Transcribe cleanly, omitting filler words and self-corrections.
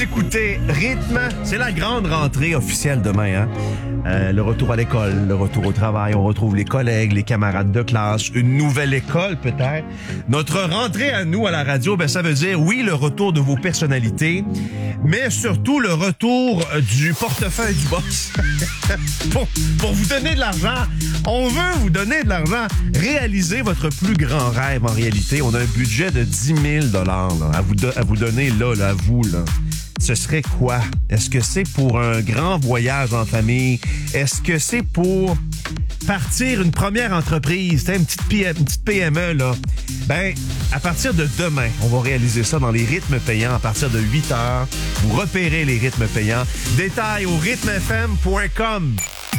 écoutez Rythme. C'est la grande rentrée officielle demain, hein? Le retour à l'école, le retour au travail, on retrouve les collègues, les camarades de classe, une nouvelle école peut-être. Notre rentrée à nous à la radio, ça veut dire oui, le retour de vos personnalités, mais surtout le retour du portefeuille du boss. pour vous donner de l'argent, on veut vous donner de l'argent. Réalisez votre plus grand rêve en réalité. On a un budget de 10 000 $ à vous donner là, à vous. Là. Ce serait quoi? Est-ce que c'est pour un grand voyage en famille? Est-ce que c'est pour partir une première entreprise? Une petite PME, là. À partir de demain, on va réaliser ça dans les rythmes payants à partir de 8 heures. Vous repérez les rythmes payants. Détails au rythmefm.com.